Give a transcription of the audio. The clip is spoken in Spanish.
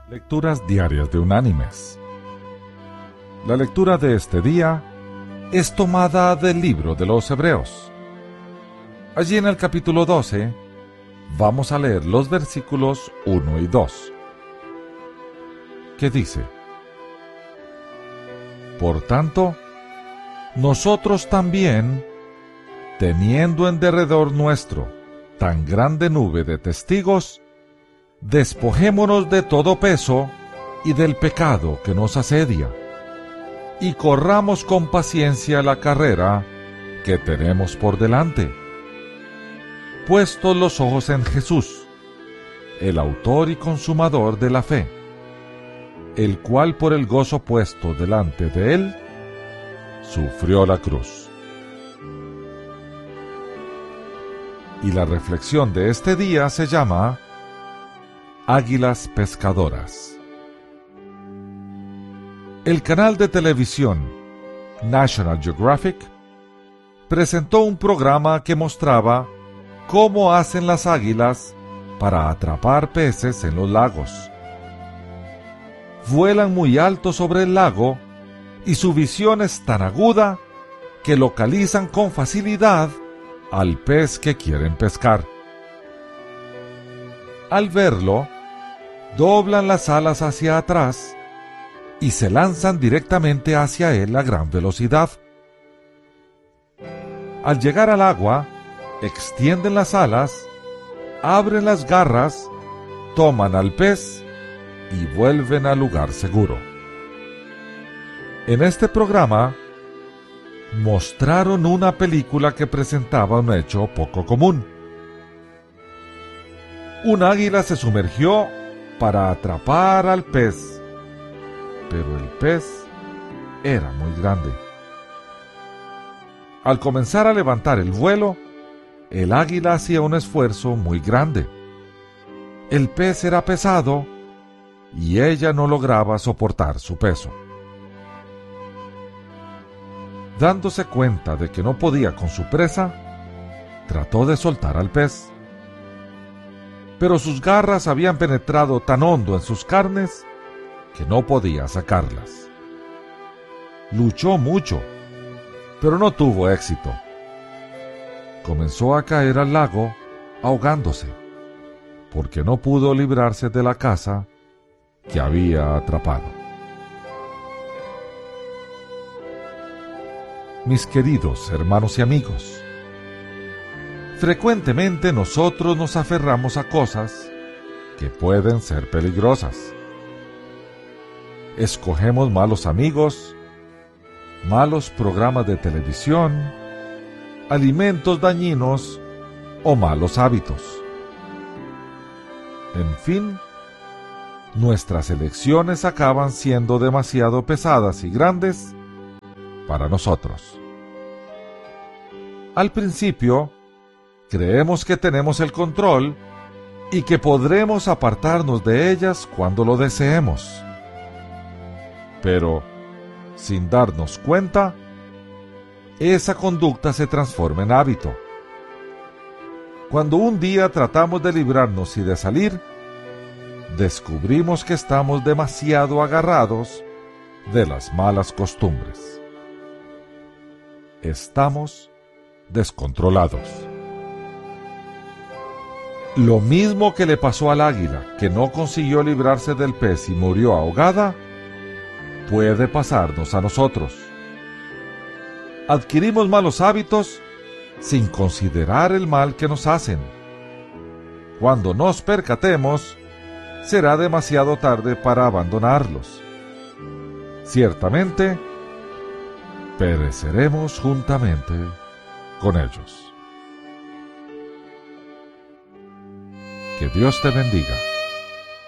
Lecturas diarias de Unánimes. La lectura de este día es tomada del libro de los Hebreos. Allí en el capítulo 12 vamos a leer los versículos 1 y 2, que dice: Por tanto, nosotros también, teniendo en derredor nuestro tan grande nube de testigos, despojémonos de todo peso y del pecado que nos asedia, y corramos con paciencia la carrera que tenemos por delante, puestos los ojos en Jesús, el autor y consumador de la fe, el cual por el gozo puesto delante de él, sufrió la cruz. Y la reflexión de este día se llama Águilas Pescadoras. El canal de televisión National Geographic presentó un programa que mostraba cómo hacen las águilas para atrapar peces en los lagos. Vuelan muy alto sobre el lago y su visión es tan aguda que localizan con facilidad al pez que quieren pescar. Al verlo, doblan las alas hacia atrás y se lanzan directamente hacia él a gran velocidad. Al llegar al agua, extienden las alas, abren las garras, toman al pez y vuelven al lugar seguro. En este programa, mostraron una película que presentaba un hecho poco común. Un águila se sumergió para atrapar al pez, pero el pez era muy grande. Al comenzar a levantar el vuelo, el águila hacía un esfuerzo muy grande. El pez era pesado y ella no lograba soportar su peso. Dándose cuenta de que no podía con su presa, trató de soltar al pez. Pero sus garras habían penetrado tan hondo en sus carnes que no podía sacarlas. Luchó mucho, pero no tuvo éxito. Comenzó a caer al lago ahogándose, porque no pudo librarse de la caza que había atrapado. Mis queridos hermanos y amigos, frecuentemente nosotros nos aferramos a cosas que pueden ser peligrosas. Escogemos malos amigos, malos programas de televisión, alimentos dañinos o malos hábitos. En fin, nuestras elecciones acaban siendo demasiado pesadas y grandes para nosotros. Al principio, creemos que tenemos el control y que podremos apartarnos de ellas cuando lo deseemos. Pero, sin darnos cuenta, esa conducta se transforma en hábito. Cuando un día tratamos de librarnos y de salir, descubrimos que estamos demasiado agarrados de las malas costumbres. Estamos descontrolados. Lo mismo que le pasó al águila, que no consiguió librarse del pez y murió ahogada, puede pasarnos a nosotros. Adquirimos malos hábitos sin considerar el mal que nos hacen. Cuando nos percatemos, será demasiado tarde para abandonarlos. Ciertamente, pereceremos juntamente con ellos. Que Dios te bendiga.